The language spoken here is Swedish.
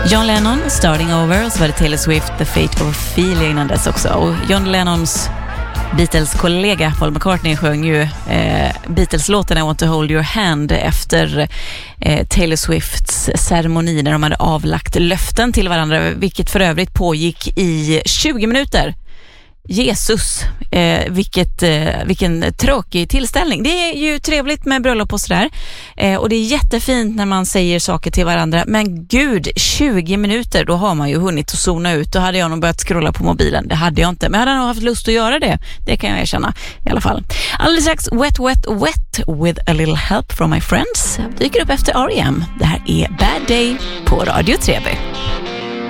John Lennon, Starting Over, och så var det Taylor Swift, The Fate of Ophelia innan dess också. Och John Lennons Beatles-kollega Paul McCartney sjöng ju Beatles-låten I Want to Hold Your Hand efter Taylor Swifts ceremoni när de hade avlagt löften till varandra, vilket för övrigt pågick i 20 minuter. Jesus, vilken tråkig tillställning. Det är ju trevligt med bröllop och sådär, och det är jättefint när man säger saker till varandra, men gud, 20 minuter, då har man ju hunnit att zona ut. Då hade jag nog börjat scrolla på mobilen. Det hade jag inte, men jag hade nog haft lust att göra det. Det kan jag erkänna i alla fall. Alldeles strax Wet, Wet, Wet with a little help from my friends dyker upp efter R.E.M. Det här är Bad Day på Radio 3.